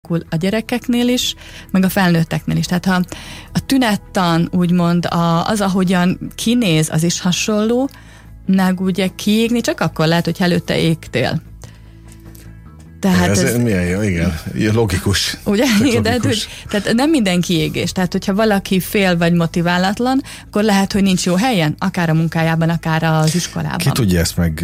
a gyerekeknél is, meg a felnőtteknél is. Tehát ha a tünettan úgymond az, ahogyan kinéz, az is hasonló, meg ugye kiégni csak akkor lehet, hogy előtte égtél. Tehát ez milyen jó, igen, logikus. Ugye? Logikus. Tehát nem minden kiégés. Tehát, hogyha valaki fél vagy motiválatlan, akkor lehet, hogy nincs jó helyen, akár a munkájában, akár az iskolában. Ki tudja ezt meg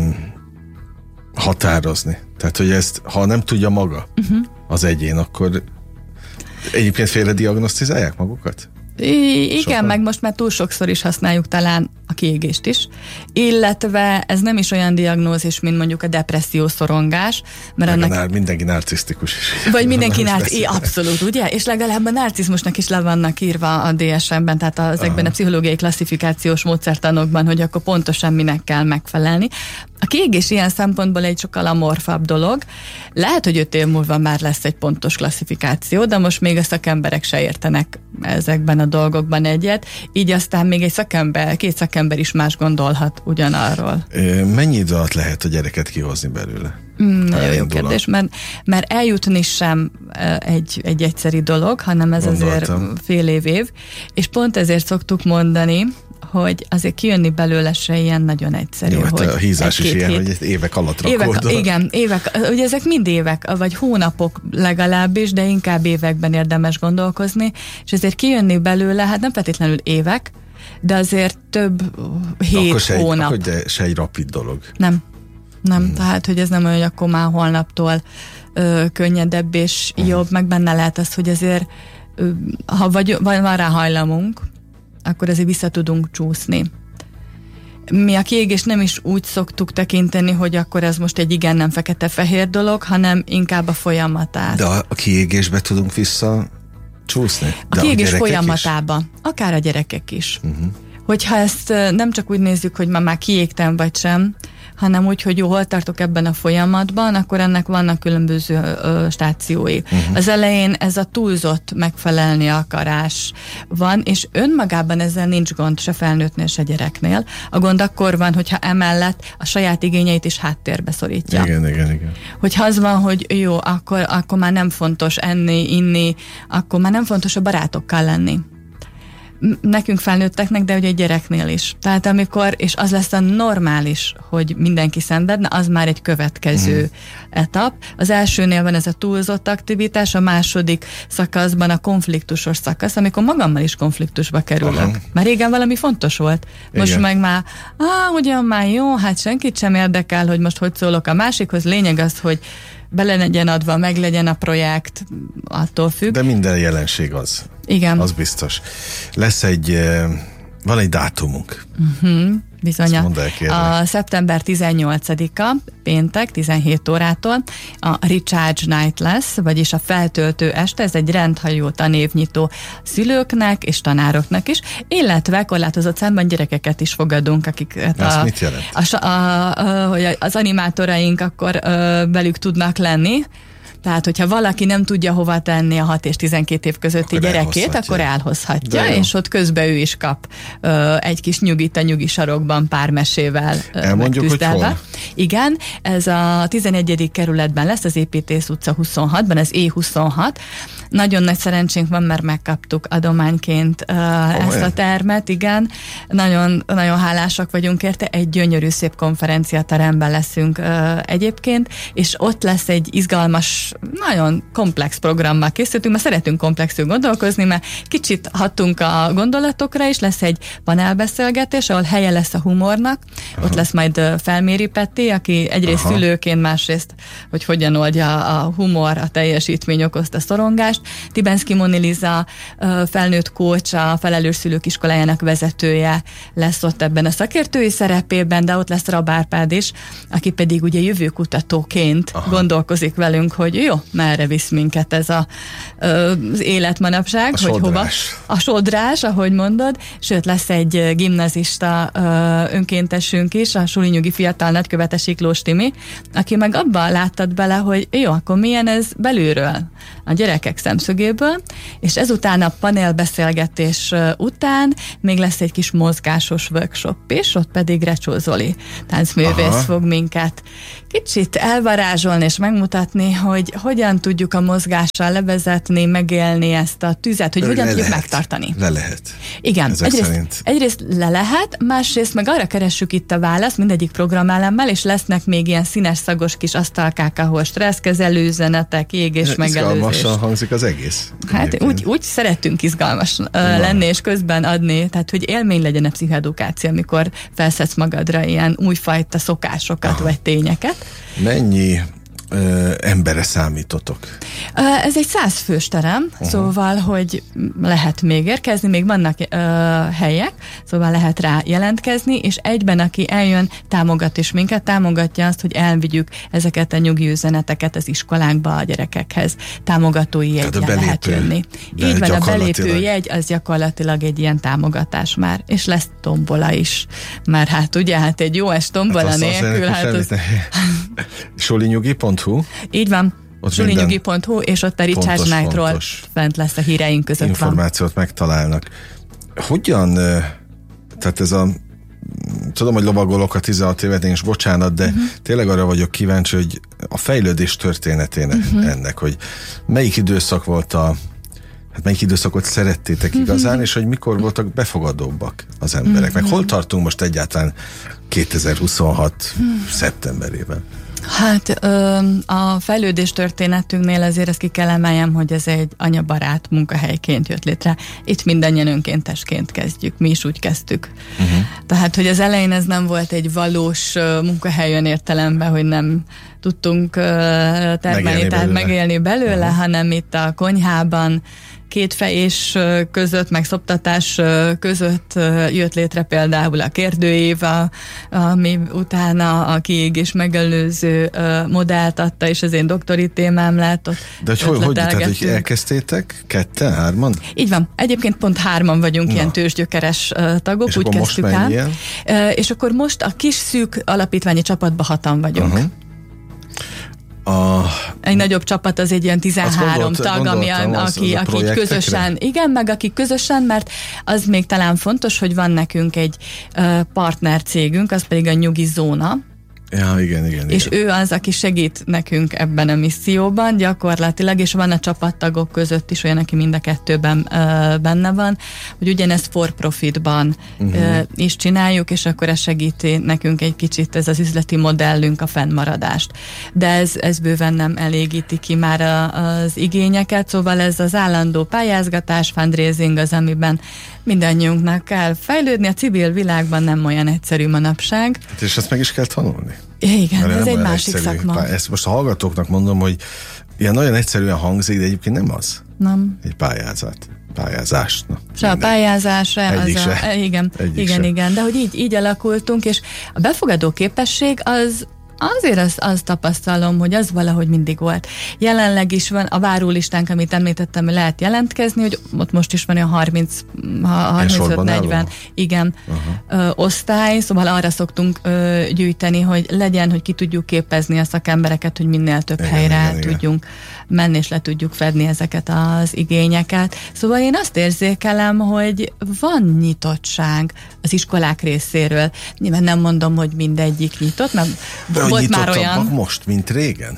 határozni? Tehát, hogy ezt, ha nem tudja maga az egyén, akkor egyébként félre diagnosztizálják magukat? Igen, Sokan. meg most már túl sokszor is használjuk talán a kiégést is, illetve ez nem is olyan diagnózis, mint mondjuk a depresszió, szorongás, mert meg mindenki narcisztikus is. Vagy mindenki abszolút, ugye? És legalább a narcizmusnak is le vannak írva a DSM-ben, tehát ezekben a pszichológiai klasszifikációs módszertanokban, hogy akkor pontosan minek kell megfelelni. A kiégés ilyen szempontból egy sokkal amorfabb dolog. Lehet, hogy 5 év múlva már lesz egy pontos klasszifikáció, de most még a szakemberek se értenek ezekben a dolgokban egyet, így aztán még két szakember is más gondolhat ugyanarról. Mennyi idő alatt lehet a gyereket kihozni belőle? Nagyon jó kérdés, mert eljutni sem egy egyszerű dolog, hanem ez azért fél év, és pont ezért szoktuk mondani, hogy azért kijönni belőle se ilyen nagyon egyszerű. Jó, hogy a hízás is ilyen, hogy évek alatt rakódol. Igen, évek, ugye ezek mind évek, vagy hónapok legalábbis, de inkább években érdemes gondolkozni, és ezért kijönni belőle, hát nem feltétlenül évek, de azért több 7 hónap. Akkor se egy rapid dolog. Nem, tehát, hogy ez nem olyan, hogy akkor már holnaptól könnyedebb és jobb, meg benne lehet az, hogy azért ha van rá hajlamunk, akkor azért vissza tudunk csúszni. Mi a kiégést nem is úgy szoktuk tekinteni, hogy akkor ez most egy igen nem fekete-fehér dolog, hanem inkább a folyamatát. De a kiégésbe tudunk vissza csúszni? A kiégés folyamatába. Akár a gyerekek is. Hogyha ezt nem csak úgy nézzük, hogy már kiégtem vagy sem, hanem úgy, hogy jó, hol tartok ebben a folyamatban, akkor ennek vannak különböző stációi. Az elején ez a túlzott megfelelni akarás van, és önmagában ezzel nincs gond se felnőttnél, se gyereknél. A gond akkor van, hogyha emellett a saját igényeit is háttérbe szorítja. Igen. Hogyha az van, hogy jó, akkor már nem fontos enni, inni, akkor már nem fontos a barátokkal lenni. Nekünk felnőtteknek, de ugye egy gyereknél is. Tehát amikor, és az lesz a normális, hogy mindenki szenvedne, az már egy következő etap. Az elsőnél van ez a túlzott aktivitás, a második szakaszban a konfliktusos szakasz, amikor magammal is konfliktusba kerülök. Már régen valami fontos volt. Most igen. Meg már, ugyan már jó, hát senkit sem érdekel, hogy most hogy szólok a másikhoz. Lényeg az, hogy bele legyen adva, meg legyen a projekt, attól függ. De minden jelenség az. Igen. Az biztos. Van egy dátumunk. Bizony. A szeptember 18-a, péntek, 17 órától a Recharge Night lesz, vagyis a feltöltő este, ez egy rendhagyó tanévnyitó szülőknek és tanároknak is, illetve korlátozott számban gyerekeket is fogadunk, akiket mit jelent? hogy az animátoraink akkor velük tudnak lenni. Tehát, hogyha valaki nem tudja hova tenni a 6 és 12 év közötti gyerekét, akkor elhozhatja, és ott közben ő is kap egy kis nyugit a nyugi sarokban pár mesével elmondjuk, hogy hol? Igen, ez a 11. kerületben lesz, az Építész utca 26-ban, ez E26. Nagyon nagy szerencsénk van, mert megkaptuk adományként ezt a termet, igen. Nagyon, nagyon hálásak vagyunk érte, egy gyönyörű szép konferenciateremben leszünk egyébként, és ott lesz egy izgalmas, nagyon komplex programmal készültünk, mert szeretünk komplexül gondolkozni, mert kicsit hattunk a gondolatokra, és lesz egy panelbeszélgetés, ahol helye lesz a humornak. Ott lesz majd Felméri Peti, aki egyrészt szülőként, másrészt, hogy hogyan oldja a humor, a teljesítmény okozta szorongást. Tibenszki Moni Liza, felnőtt coach, a Felelős Szülők Iskolájának vezetője lesz ott ebben a szakértői szerepében, de ott lesz Rab Árpád is, aki pedig ugye jövőkutatóként gondolkozik velünk, hogy jó, merre visz minket ez az élet manapság, hogy hova. A sodrás, ahogy mondod, sőt lesz egy gimnazista önkéntesünk is, a Suli Nyugi Fiatal Nagykövete Siklós Timi, aki meg abban láttad bele, hogy jó, akkor milyen ez belülről, a gyerekek szemszögéből, és ezután a panelbeszélgetés után még lesz egy kis mozgásos workshop is, ott pedig Recsó Zoli táncművész fog minket kicsit elvarázsolni és megmutatni, hogy hogyan tudjuk a mozgással levezetni, megélni ezt a tüzet, hogy hogyan tudjuk megtartani. Le lehet. Igen, egyrészt le lehet, másrészt meg arra keressük itt a választ mindegyik programelemmel, és lesznek még ilyen színes szagos kis asztalkák, ahol stresszkezelő üzenetek, égés megelőzés. Izgalmasan hangzik az egész. Hát úgy szeretünk izgalmas lenni, és közben adni, tehát hogy élmény legyen a pszichoedukáció, amikor felszedsz magadra ilyen újfajta szokásokat, vagy tényeket. Mennyi emberre számítotok? Ez egy 100 fős terem, szóval, hogy lehet még érkezni, még vannak helyek, szóval lehet rá jelentkezni, és egyben, aki eljön, támogat is minket, támogatja azt, hogy elvigyük ezeket a nyugi üzeneteket az iskolákba a gyerekekhez. Támogatói jegyen lehet jönni. Így van, a belépőjegy az gyakorlatilag egy ilyen támogatás már, és lesz tombola is. Mert hát ugye, egy jó tombola nélkül, solinyugi.hu? Így van. Solinyugi.hu, és ott a Richard Knight-ról fent lesz a híreink között. Információt megtalálnak. Hogyan, tehát ez tudom, hogy lovagolok a 16 évet, és bocsánat, de tényleg arra vagyok kíváncsi, hogy a fejlődés történetének ennek, hogy melyik időszak volt melyik időszakot szerettétek igazán, és hogy mikor voltak befogadóbbak az emberek, meg hol tartunk most egyáltalán 2026 szeptemberében? Hát a fejlődés történetünknél azért ezt ki kell emeljem, hogy ez egy anyabarát munkahelyként jött létre. Itt mindannyian önkéntesként kezdjük, mi is úgy kezdtük. Tehát, hogy az elején ez nem volt egy valós munkahely olyan értelemben, hogy nem tudtunk termelni, tehát megélni belőle, hanem itt a konyhában két fejés között, meg szoptatás között jött létre például a kérdőív, ami utána a kiégés megelőző modellt adta, és az én doktori témám lett. De hogy elkezdtétek? 2-3? Így van. Egyébként pont 3 vagyunk ilyen tőzsgyökeres tagok, és úgy kezdtük el. És akkor most a kis szűk alapítványi csapatban 6-an vagyunk. Egy nagyobb csapat az egy ilyen 13 tag, aki közösen, igen, meg akik közösen, mert az még talán fontos, hogy van nekünk egy partner cégünk, az pedig a Nyugi Zóna. Ja, igen. És ő az, aki segít nekünk ebben a misszióban gyakorlatilag, és van a csapattagok között is olyan, aki mind a kettőben benne van, hogy ugyanezt for profitban is csináljuk, és akkor ez segíti nekünk egy kicsit, ez az üzleti modellünk a fennmaradást. De ez bőven nem elégíti ki már az igényeket, szóval ez az állandó pályázgatás, fundraising az, amiben mindannyiunknak kell fejlődni, a civil világban nem olyan egyszerű manapság. Hát és ezt meg is kell tanulni. Igen, ez egy másik szakma. Ezt most a hallgatóknak mondom, hogy ilyen nagyon egyszerűen hangzik, de egyébként nem az. Nem. Egy pályázás. Se a pályázásra, igen, de hogy így alakultunk, és a befogadó képesség azért azt tapasztalom, hogy az valahogy mindig volt. Jelenleg is van a várólistánk, amit említettem, hogy lehet jelentkezni, hogy ott most is van olyan 35-40 osztály, szóval arra szoktunk gyűjteni, hogy legyen, hogy ki tudjuk képezni a szakembereket, hogy minél több helyre tudjunk menni, és le tudjuk fedni ezeket az igényeket. Szóval én azt érzékelem, hogy van nyitottság az iskolák részéről. Nyilván nem mondom, hogy mindegyik nyitott, mert volt már olyan... most, mint régen?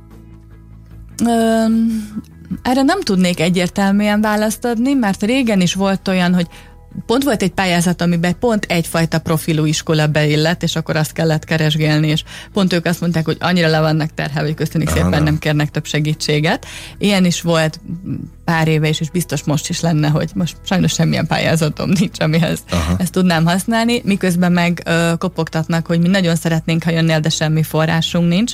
Erre nem tudnék egyértelműen választ adni, mert régen is volt olyan, hogy pont volt egy pályázat, amiben pont egyfajta profilú iskola beillett, és akkor azt kellett keresgélni, és pont ők azt mondták, hogy annyira le vannak terhelve, hogy köszönjük szépen, nem kérnek több segítséget. Ilyen is volt pár éve is, és biztos most is lenne, hogy most sajnos semmilyen pályázatom nincs, amihez ezt tudnám használni, miközben meg kopogtatnak, hogy mi nagyon szeretnénk, ha jönnél, de semmi forrásunk nincs.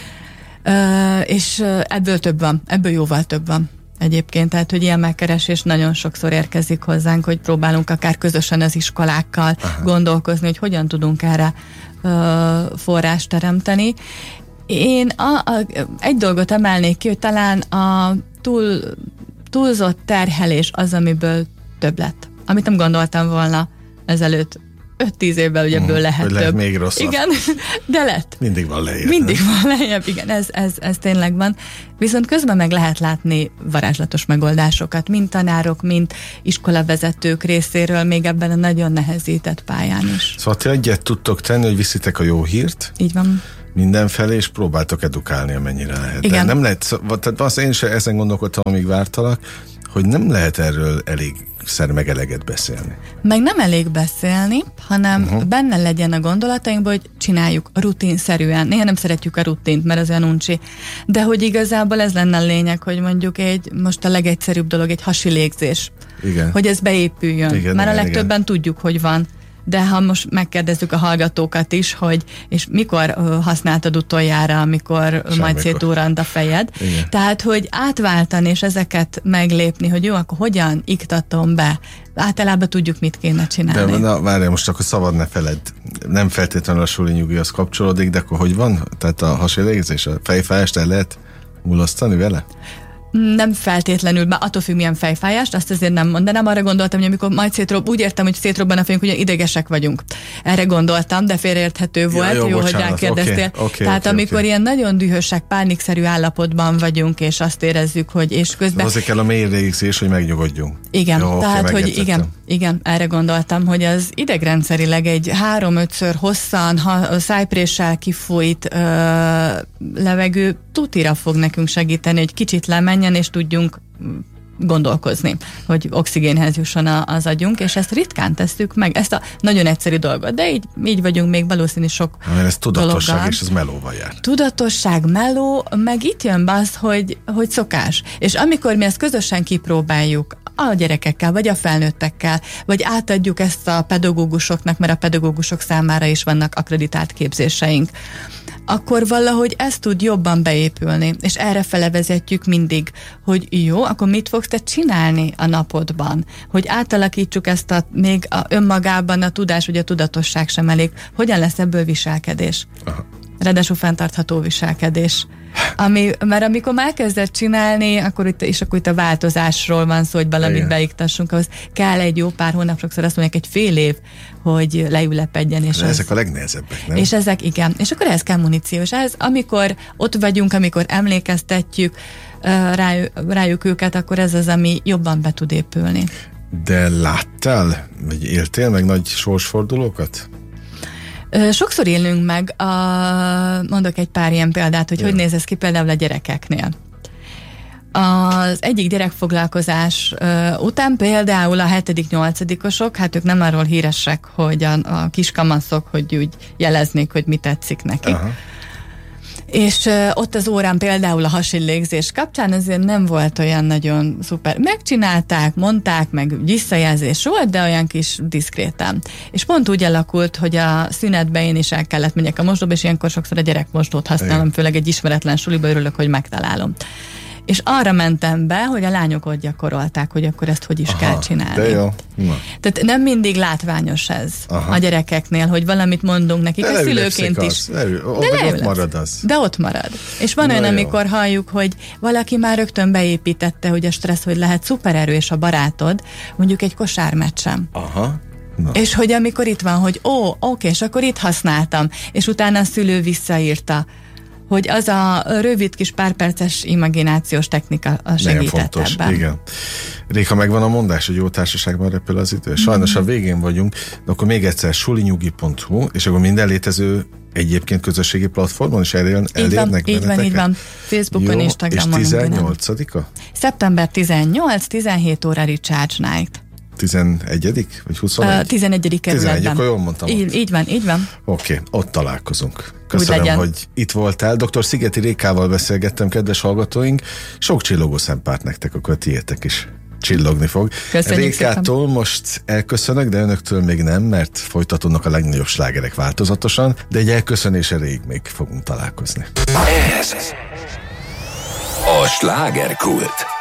És ebből több van, ebből jóval több van. Egyébként, tehát, hogy ilyen megkeresés nagyon sokszor érkezik hozzánk, hogy próbálunk akár közösen az iskolákkal gondolkozni, hogy hogyan tudunk erre forrást teremteni. Én egy dolgot emelnék ki, hogy talán a túlzott terhelés az, amiből több lett. Amit nem gondoltam volna ezelőtt 5-10 évvel, ugye ebből lehet több. Még rosszabb. Igen, de lett. Mindig van lejjebb. Igen, ez tényleg van. Viszont közben meg lehet látni varázslatos megoldásokat, mind tanárok, mind iskolavezetők részéről, még ebben a nagyon nehezített pályán is. Szóval ti egyet tudtok tenni, hogy viszitek a jó hírt. Így van. mindenfelé, és próbáltok edukálni, amennyire lehet. Igen. De nem lehet, tehát azt én sem ezen gondolkodtam, amíg vártalak, hogy nem lehet erről elégszer meg eleget beszélni. Meg nem elég beszélni, hanem benne legyen a gondolatainkban, hogy csináljuk rutinszerűen. Néha nem szeretjük a rutint, mert az olyan uncsi. De hogy igazából ez lenne a lényeg, hogy mondjuk most a legegyszerűbb dolog egy hasi légzés. Igen. Hogy ez beépüljön. Igen, mert igen, a legtöbben igen. tudjuk, hogy van. De ha most megkérdezzük a hallgatókat is, hogy és mikor használtad utoljára, amikor majd szétúrand a fejed. Igen. Tehát, hogy átváltani és ezeket meglépni, hogy jó, akkor hogyan iktatom be. Általában tudjuk, mit kéne csinálni. De na, várjál, most akkor szabad ne feled. Nem feltétlenül a suli nyugihoz kapcsolódik, de akkor hogy van? Tehát a hasilégzés, a fejfájást el lehet mulasztani vele? Nem feltétlenül, már attól függ, milyen fejfájást, azt azért nem mondanám. Arra gondoltam, hogy amikor majd úgy értem, hogy szétrobban a fejünk, ugye idegesek vagyunk. Erre gondoltam, de félreérthető volt, jó hogy rákérdeztél. Tehát amikor ilyen nagyon dühösek, pánikszerű állapotban vagyunk, és azt érezzük, hogy és közben... Azért kell a mély légzés, hogy megnyugodjunk. Igen, jó, tehát, hogy igen, erre gondoltam, hogy az idegrendszerileg egy 3-5-ször hosszan, szájpréssel kifújt levegő tutira fog nekünk segíteni, hogy kicsit lemenjen, és tudjunk gondolkozni, hogy oxigénhez jusson az agyunk, és ezt ritkán tesszük meg, ezt a nagyon egyszerű dolgot, de így vagyunk még valószínű sok mert ez tudatosság, dologgal. És ez melóval jár. Tudatosság, meló, meg itt jön be az, hogy szokás. És amikor mi ezt közösen kipróbáljuk, a gyerekekkel, vagy a felnőttekkel, vagy átadjuk ezt a pedagógusoknak, mert a pedagógusok számára is vannak akkreditált képzéseink, akkor valahogy ez tud jobban beépülni, és erre fele vezetjük mindig, hogy jó, akkor mit fogsz te csinálni a napodban? Hogy átalakítsuk ezt még önmagában a tudás, vagy a tudatosság sem elég. Hogyan lesz ebből viselkedés? Aha. Ráadásul fenntartható viselkedés. Mert amikor már elkezdett csinálni, akkor itt a változásról van szó, hogy valamit beiktassunk, ahhoz kell egy jó pár hónap, sokszor azt mondják, egy fél év, hogy leülepedjen. És ezek a legnehezebbek, nem? És ezek, igen. És akkor ehhez kell muníció. És ez, amikor ott vagyunk, amikor emlékeztetjük rájuk őket, akkor ez az, ami jobban be tud épülni. De láttál, vagy éltél meg nagy sorsfordulókat? Sokszor élünk meg, mondok egy pár ilyen példát, hogy néz ez ki például a gyerekeknél. Az egyik gyerekfoglalkozás után például a 7.-8-osok, hát ők nem arról híresek, hogy a kiskamaszok, hogy úgy jeleznék, hogy mi tetszik nekik. Aha. És ott az órán például a hasilégzés kapcsán azért nem volt olyan nagyon szuper. Megcsinálták, mondták, meg visszajelzés volt, de olyan kis diszkréten. És pont úgy alakult, hogy a szünetben én is el kellett menjek a mosdóba, és ilyenkor sokszor a gyerekmosdót használom, főleg egy ismeretlen suliba, örülök, hogy megtalálom. És arra mentem be, hogy a lányok ott gyakorolták, hogy akkor ezt hogy is kell csinálni. De jó. Na. Tehát nem mindig látványos ez a gyerekeknél, hogy valamit mondunk nekik, a szülőként is. Ott marad az. De ott marad. És van olyan, amikor halljuk, hogy valaki már rögtön beépítette, hogy a stressz, hogy lehet szupererős a barátod, mondjuk egy kosármeccsen. Aha. Na. És hogy amikor itt van, hogy oké, és akkor itt használtam, és utána a szülő visszaírta, hogy az a rövid kis párperces imaginációs technika segített ebben. Igen. Réka, megvan a mondás, hogy jó társaságban repül az idő. Sajnos a végén vagyunk, de akkor még egyszer sulinyugi.hu, és akkor minden létező egyébként közösségi platformon is elérnek benneteket? Így van. Facebookon, Instagramon. És 18-a? Szeptember 18, 17 óra Recharge Night. 11. vagy 21? 11. kerületben. 11, akkor jól mondtam. Így van. Oké, ott találkozunk. Köszönöm, hogy itt voltál. Dr. Szigeti Rékával beszélgettem, kedves hallgatóink. Sok csillogó szempárt nektek, akkor tiétek is csillogni fog. Köszönjük Rékától szépen. most elköszönök, de önöktől még nem, mert folytatódnak a legnagyobb slágerek változatosan, de egy elköszönés erejéig még fogunk találkozni. Ez a Slágerkult.